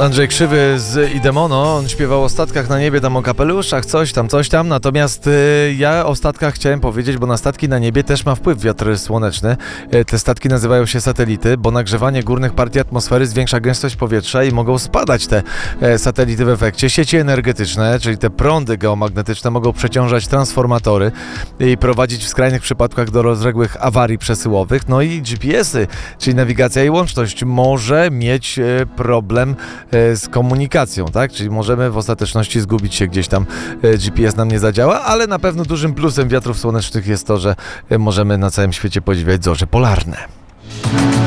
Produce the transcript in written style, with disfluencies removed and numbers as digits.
Andrzej Krzywy z Idemono, on śpiewał o statkach na niebie, tam o kapeluszach, coś tam, natomiast ja o statkach chciałem powiedzieć, bo na statki na niebie też ma wpływ wiatr słoneczny. Te statki nazywają się satelity, bo nagrzewanie górnych partii atmosfery zwiększa gęstość powietrza i mogą spadać te satelity w efekcie. Sieci energetyczne, czyli te prądy geomagnetyczne mogą przeciążać transformatory i prowadzić w skrajnych przypadkach do rozległych awarii przesyłowych. No i GPS-y, czyli nawigacja i łączność może mieć problem z komunikacją, tak? Czyli możemy w ostateczności zgubić się gdzieś tam, GPS nam nie zadziała, ale na pewno dużym plusem wiatrów słonecznych jest to, że możemy na całym świecie podziwiać zorze polarne.